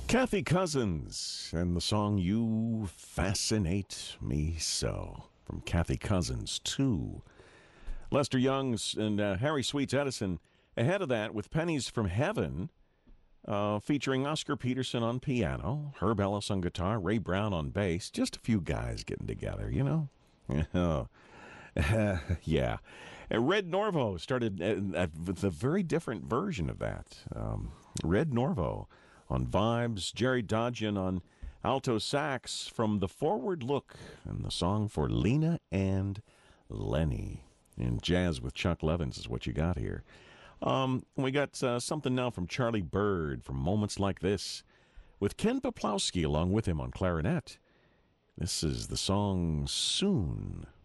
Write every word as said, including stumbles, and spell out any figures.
Kathy Cousins and the song You Fascinate Me So from Kathy Cousins two. Lester Young's and uh, Harry Sweets Edison ahead of that with Pennies from Heaven, uh, featuring Oscar Peterson on piano, Herb Ellis on guitar, Ray Brown on bass. Just a few guys getting together, you know? Yeah. And Red Norvo started uh, with a very different version of that. Um, Red Norvo on vibes, Jerry Dodgian on alto sax from The Forward Look, and the song for Lena and Lenny. And jazz with Chuck Levins is what you got here. Um, we got uh, something now from Charlie Bird from Moments Like This, with Ken Poplowski along with him on clarinet. This is the song Soon.